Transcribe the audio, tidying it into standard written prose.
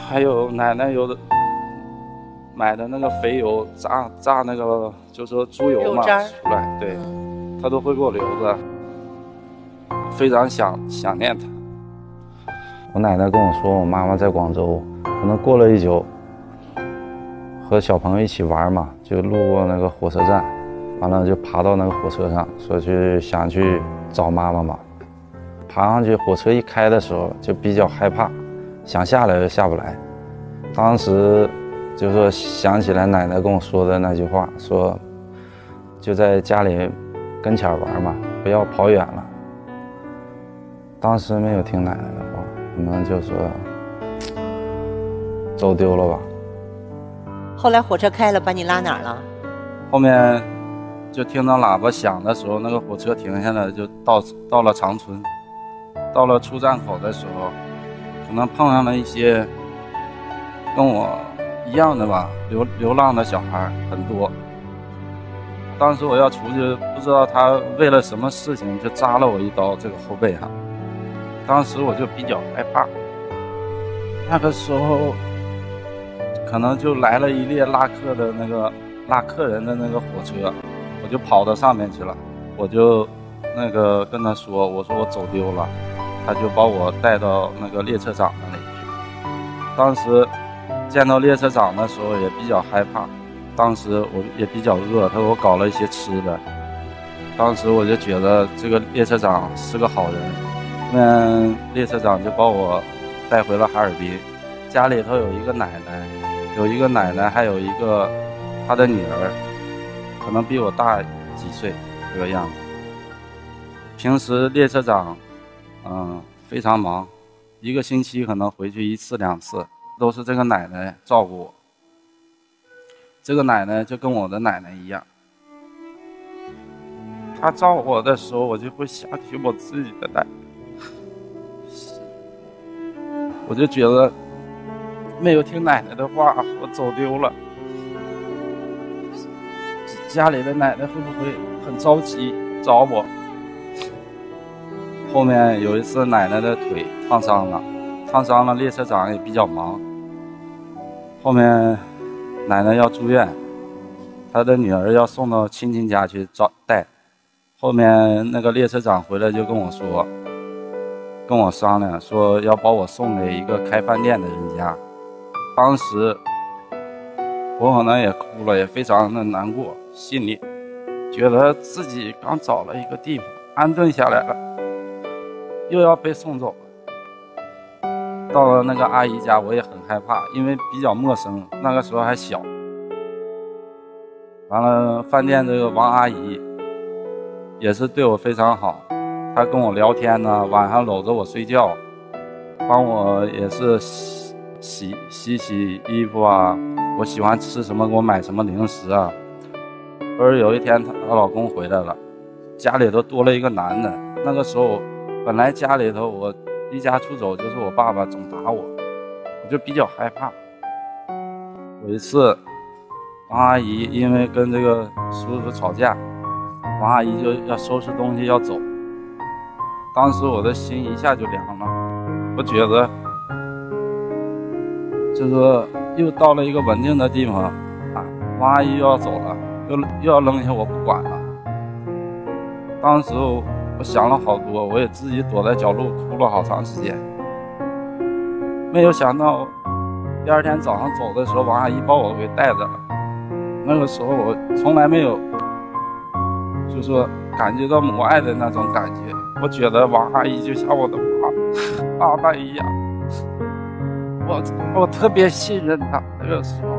还有奶奶有的买的那个肥油炸那个就是说猪油嘛出来，对，她都会给我留着，非常想念她。我奶奶跟我说，我妈妈在广州，可能过了一宿，和小朋友一起玩嘛，就路过那个火车站，完了就爬到那个火车上，说想去找妈妈嘛。爬上去，火车一开的时候就比较害怕，想下来又下不来。当时就说想起来奶奶跟我说的那句话，说就在家里跟前玩嘛，不要跑远了。当时没有听奶奶的话，可能就说走丢了吧。 后来火车开了，把你拉哪儿了？ 后面就听到喇叭响的时候，那个火车停下来，就到了长春。到了出站口的时候，可能碰上了一些跟我一样的吧，流浪的小孩很多。当时我要出去，不知道他为了什么事情就扎了我一刀，这个后背上。当时我就比较害怕。那个时候可能就来了一列拉客人的那个火车，我就跑到上面去了，我就跟他说，我说我走丢了。他就把我带到那个列车长那里去。当时见到列车长的时候也比较害怕，当时我也比较饿，他给我搞了一些吃的。当时我就觉得这个列车长是个好人，列车长就把我带回了哈尔滨。家里头有一个奶奶，还有一个他的女儿，可能比我大几岁这个样子。平时列车长非常忙，一个星期可能回去1次2次，都是这个奶奶照顾我。这个奶奶就跟我的奶奶一样，她照顾我的时候，我就会想起我自己的奶奶，我就觉得没有听奶奶的话，我走丢了。家里的奶奶会不会很着急找我？后面有一次奶奶的腿烫伤了，列车长也比较忙。后面奶奶要住院，她的女儿要送到亲戚家去带。后面那个列车长回来就跟我商量，说要把我送给一个开饭店的人家。当时我可能也哭了，也非常的难过，心里觉得自己刚找了一个地方安顿下来了，又要被送走了。到了那个阿姨家，我也很害怕，因为比较陌生，那个时候还小。完了，饭店这个王阿姨也是对我非常好，她跟我聊天呢，晚上搂着我睡觉，帮我也是洗衣服啊，我喜欢吃什么给我买什么零食啊。不是有一天她老公回来了，家里头多了一个男的。那个时候本来家里头我离家出走，就是我爸爸总打我，我就比较害怕。有一次王阿姨因为跟这个叔叔吵架，王阿姨就要收拾东西要走。当时我的心一下就凉了，我觉得就是又到了一个稳定的地方啊，王阿姨又要走了，又要扔下我不管了。当时我想了好多，我也自己躲在角落哭了好长时间。没有想到第二天早上走的时候，王阿姨把我给带着了。那个时候我从来没有就说感觉到母爱的那种感觉，我觉得王阿姨就像我的爸爸一样，我特别信任她。那个时候